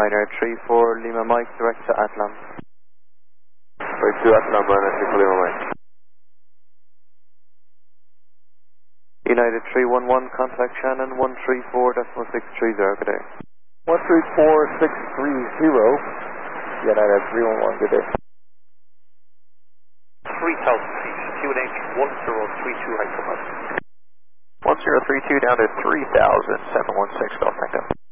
Niner 34 Lima Mike, direct to Atlam. Right to Atlam, Niner 34 Lima Mike. United 311, contact Shannon 134.630, good day. 134.630, United 311, good day. 3000 feet, QNH 1032, right from us. 1032 down to 3000, 716, Golf Tango.